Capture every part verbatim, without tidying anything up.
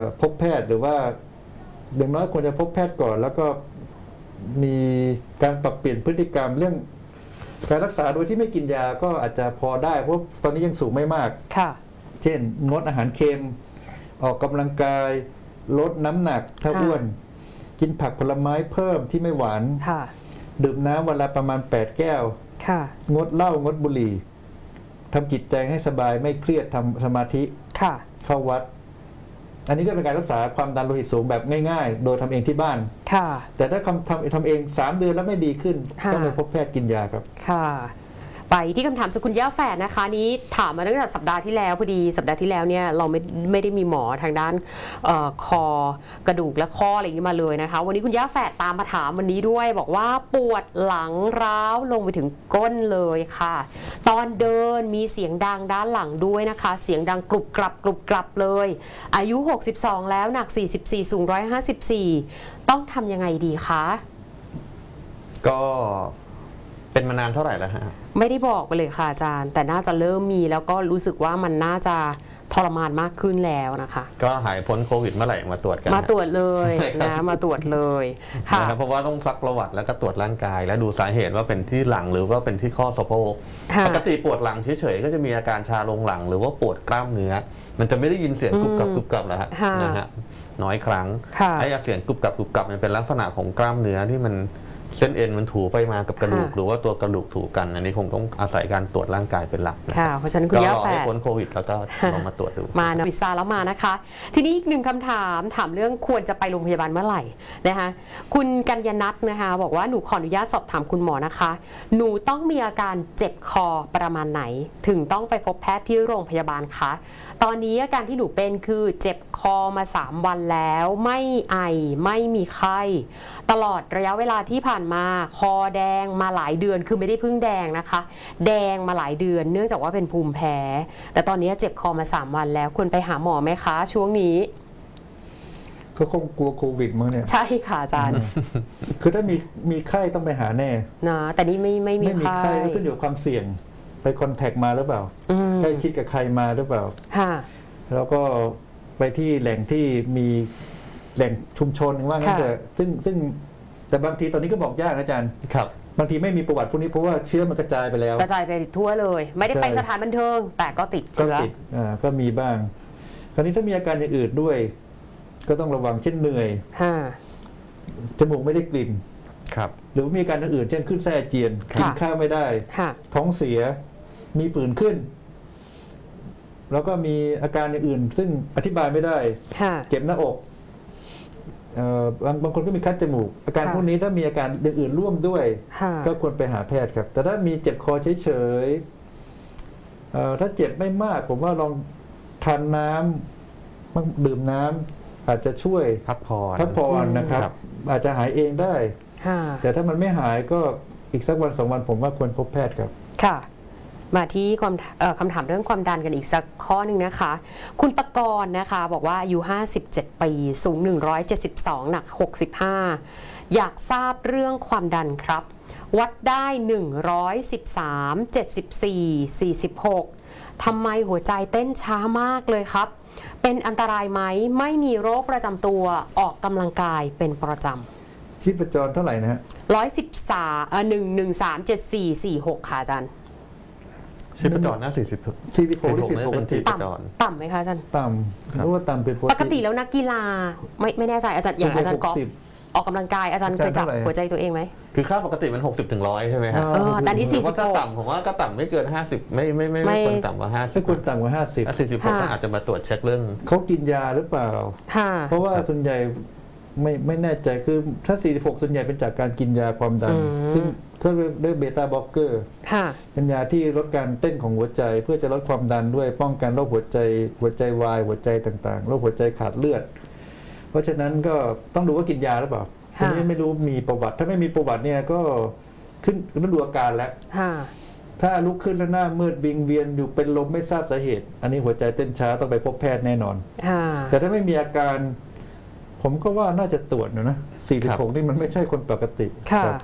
พบแพทย์หรือว่าอย่างน้อยควรจะพบแพทย์ก่อนแล้วก็มีการปรับเปลี่ยนพฤติกรรมเรื่องการรักษาโดยที่ไม่กินยาก็อาจจะพอได้เพราะตอนนี้ยังสูงไม่มากค่ะเช่นงดอาหารเค็มออกกำลังกายลดน้ำหนักถ้าอ้วนกินผักผลไม้เพิ่มที่ไม่หวานดื่มน้ำวันละประมาณแปดแก้วงดเหล้างดบุหรี่ทำจิตใจให้สบายไม่เครียดทำสมาธิเข้าวัดอันนี้ก็เป็นการรักษาความดันโลหิตสูงแบบง่ายๆโดยทำเองที่บ้านแต่ถ้าทำทำทำเองสามเดือนแล้วไม่ดีขึ้นต้องไปพบแพทย์กินยาครับค่ะไปที่คำถามจากคุณย่าแฝดนะคะนี้ถามมาตั้งแต่สัปดาห์ที่แล้วพอดีสัปดาห์ที่แล้วเนี่ยเราไม่ไม่ได้มีหมอทางด้านออคอกระดูกและข้ออะไรอย่างนี้มาเลยนะคะวันนี้คุณย่าแฝดตามมาถามวันนี้ด้วยบอกว่าปวดหลังร้าวลงไปถึงก้นเลยค่ะตอนเดินมีเสียงดังด้านหลังด้วยนะคะเสียงดังกรุบกรับกรุบกรับเลยอายุหกสิบสองแล้วหนักสี่สิบสี่สูงหนึ่งร้อยห้าสิบสี่ต้องทำยังไงดีคะก็เป็นมานานเท่าไหร่แล้วฮะไม่ได้บอกไปเลยค่ะอาจารย์แต่น่าจะเริ่มมีแล้วก็รู้สึกว่ามันน่าจะทรมานมากขึ้นแล้วนะคะก็หายพ้นโควิดเมื่อไหร่มาตรวจกันมาตรวจเลยนะมาตรวจเลยค่ะเพราะว่าต้องซักประวัติแล้วก็ตรวจร่างกายและดูสาเหตุว่าเป็นที่หลังหรือว่าเป็นที่ข้อสะโพกปกติปวดหลังเฉยๆก็จะมีอาการชาลงหลังหรือว่าปวดกล้ามเนื้อมันจะไม่ได้ยินเสียงกรุบกรับกรุบกรับแล้วฮะนะฮะน้อยครั้งไอ้เสียงกรุบกรับกรุบกรับมันเป็นลักษณะของกล้ามเนื้อที่มันเส้นเอ็นมันถูไปมากับกระดูกหรือว่าตัวกระดูกถูกันอันนี้คงต้องอาศัยการตรวจร่างกายเป็นหลักค่ะเพราะฉะนั้นคุณย่าแฝดก็รอให้พ้นโควิดแล้วก็ลองมาตรวจดูมานะวิซาแล้วมานะคะทีนี้อีกหนึ่งคำถามถามเรื่องควรจะไปโรงพยาบาลเมื่อไหร่นะคะคุณกัญญนัทนะคะบอกว่าหนูขออนุญาตสอบถามคุณหมอนะคะหนูต้องมีอาการเจ็บคอประมาณไหนถึงต้องไปพบแพทย์ที่โรงพยาบาลคะตอนนี้อาการที่หนูเป็นคือเจ็บคอมาสามวันแล้วไม่ไอไม่มีไข้ตลอดระยะเวลาที่ผ่านมาคอแดงมาหลายเดือนคือไม่ได้เพิ่งแดงนะคะแดงมาหลายเดือนเนื่องจากว่าเป็นภูมิแพ้แต่ตอนนี้เจ็บคอมาสามวันแล้วควรไปหาหมอไหมคะช่วงนี้เขาคงกลัวโควิดมั้งเนี่ยใช่ค่ะอาจารย์คือถ้ามีมีไข้ต้องไปหาแน่นะแต่นี่ไม่ไม่มีไม่มีไข้ขึ้นอยู่กับความเสี่ยงไปคอนแทคมาหรือเปล่าใกล้ชิดกับใครมาหรือเปล่าแล้วก็ไปที่แหล่งที่มีแหล่งชุมชนว่างั้นเถอะซึ่งซึ่งแต่บางทีตอนนี้ก็บอกยากอาจารย์ครับบางทีไม่มีประวัติพวกนี้เพราะว่าเชื้อมันกระจายไปแล้วกระจายไปทั่วเลยไม่ได้ไปสถานบันเทิงแต่ก็ติดเชื้อก็ติดอ่าก็มีบ้างคราวนี้ถ้ามีอาการอย่างอื่นด้วยก็ต้องระวังเช่นเหนื่อยจมูกไม่ได้กลิ่นครับหรือมีอาการอื่นเช่นขึ้นไส้อาเจียนกินข้าวไม่ได้ท้องเสียมีผื่นขึ้นแล้วก็มีอาการอย่างอื่นซึ่งอธิบายไม่ได้เจ็บหน้าอกบางบางคนก็มีคัดจมูกอาการพวกนี้ถ้ามีอาการอย่างอื่นร่วมด้วยก็ควรไปหาแพทย์ครับแต่ถ้ามีเจ็บคอเฉยๆถ้าเจ็บไม่มากผมว่าลองทานน้ำดื่มน้ำอาจจะช่วยพักผ่อนพักผ่อนนะครับอาจจะหายเองได้แต่ถ้ามันไม่หายก็อีกสักวันสองวันผมว่าควรพบแพทย์ครับค่ะมาที่ความคำถามเรื่องความดันกันอีกสักข้อหนึ่งนะคะคุณประกรณ์นะคะบอกว่าอายุห้าสิบเจ็ดปีสูงหนึ่งร้อยเจ็ดสิบสองหนักหกสิบห้าอยากทราบเรื่องความดันครับวัดได้หนึ่งร้อยสิบสาม เจ็ดสิบสี่ สี่สิบหกทำไมหัวใจเต้นช้ามากเลยครับเป็นอันตรายไหมไม่มีโรคประจำตัวออกกำลังกายเป็นประจำชีพจรเท่าไหร่นะฮะร้อยสิบสามเอ่อหนึ่งหนึ่งสามเจ็ดสี่สี่หกค่ะอาจารย์ชีพจรหน้าสี่สิบสี่สิบหกเป็นปกติต่ำต่ำไหมคะอาจารย์ต่ำเพราะว่าต่ำเป็นปกติปกติแล้วนักกีฬาไม่ไม่แน่ใจอาจารย์อย่างอาจารย์กอล์ฟออกกำลังกายอาจารย์เคยจับหัวใจตัวเองไหมคือค่าปกติมันหกสิบถึงร้อยใช่ไหมฮะแต่นี่สี่สิบหกต่ำผมว่าก็ต่ำไม่เกินห้าสิบไม่ไม่ไม่ไม่ควรต่ำกว่าห้าสิบไม่ควรต่ำกว่าห้าสิบสี่สิบหกอาจจะมาตรวจเช็คเรื่องเขากินยาหรือเปล่าเพราะว่าส่วนใหญ่ไม่ไม่แน่ใจคือถ้าสี่สิบหกส่วนใหญ่เป็นจากการกินยาความดันซึ่งเขาเรียกเบต้าบล็อกเกอร์เป็นยาที่ลดการเต้นของหัวใจเพื่อจะลดความดันด้วยป้องกันโรคหัวใจหัวใจวายหัวใจต่างๆโรคหัวใจขาดเลือดเพราะฉะนั้นก็ต้องดูว่ากินยาหรือเปล่าทีนี้ไม่รู้มีประวัติถ้าไม่มีประวัติเนี่ยก็ขึ้นต้องดูอาการแล้วถ้าลุกขึ้นแล้วหน้ามืดวิงเวียนอยู่เป็นลมไม่ทราบสาเหตุอันนี้หัวใจเต้นช้าต้องไปพบแพทย์แน่นอนแต่ถ้าไม่มีอาการผมก็ว่าน่าจะตรวจนะสี่สิบหกนี่มันไม่ใช่คนปกติค่ะ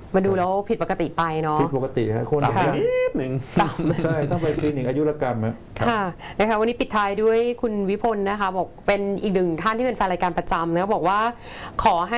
มาดูแล้วผิดปกติไปเนาะผิดปกติครับคนต่ำไปนิดนึงใช่ต้องไปคลินิกอายุรกรรมค่ะนะคะวันนี้ปิดท้ายด้วยคุณวิพลนะคะบอกเป็นอีกหนึ่งท่านที่เป็นแฟนรายการประจำนะบอกว่าขอให้